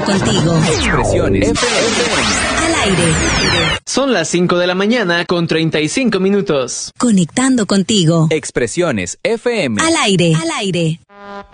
contigo. Expresiones FM. Al aire. Son las 5 de la mañana con 35 minutos. Conectando contigo. Expresiones FM. Al aire.